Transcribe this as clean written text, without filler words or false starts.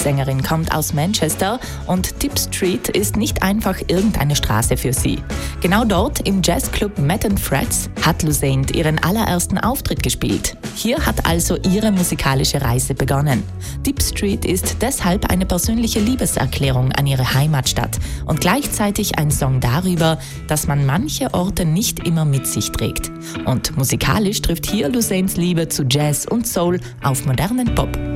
Sängerin kommt aus Manchester und Tip Street ist nicht einfach irgendeine Straße für sie. Genau dort im Jazzclub Matt & Frets hat Lusaint ihren allerersten Auftritt gespielt. Hier hat also ihre musikalische Reise begonnen. Tip Street ist deshalb eine persönliche Liebeserklärung an ihre Heimatstadt und gleichzeitig ein Song darüber, dass man manche Orte nicht immer mit sich trägt. Und musikalisch trifft hier Lusaints Liebe zu Jazz und Soul auf modernen Pop.